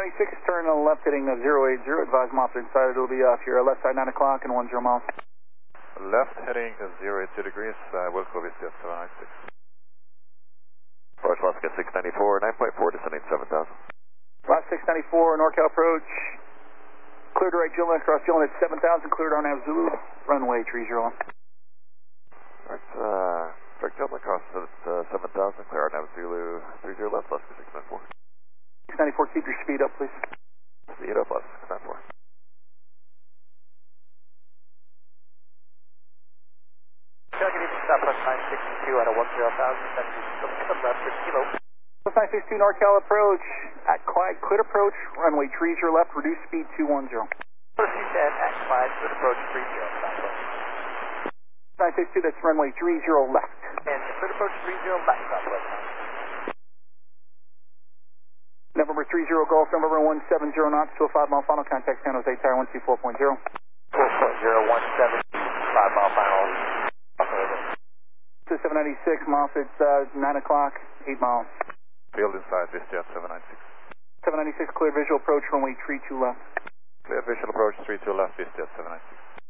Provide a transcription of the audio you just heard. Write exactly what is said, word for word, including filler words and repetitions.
ninety-six, turn left heading of zero eight zero, advise Moffitt inside, it'll be off your left side nine o'clock and one zero miles. Left heading of zero eight two degrees, uh, Wilco Vista seven ninety-six. Approach Alaska six ninety-four, nine point four, descending seven thousand. Alaska six ninety-four, NorCal approach, clear to right Gilman, across Gilman at seven thousand, cleared on Zulu, runway three zero one. Alright, uh, direct Gilman across at uh, seven thousand, clear on Zulu, three zero left, Alaska six ninety-four. six ninety-four, keep your speed up, please. Speed up, Alaska six ninety-four. Southwest nine sixty-two at a one zero thousand, seven left for kilo. Southwest nine sixty-two NorCal approach, at Clyde, cleared approach, runway three zero left, reduce speed two one zero. Proceed at Clyde, cleared approach three zero Southwest. nine sixty-two, that's runway three zero left. And cleared approach three zero left Southwest. November three zero Golf, November one seven zero knots, two oh five mile final, contact San Jose, Tower one two four point zero. four point zero one seven, five mile final. To seven ninety-six, Moffitt, uh, nine o'clock, eight miles. Field inside, Vista seven ninety-six. seven ninety-six, clear visual approach, runway three two left. Clear visual approach, three two left, Vista seven ninety-six.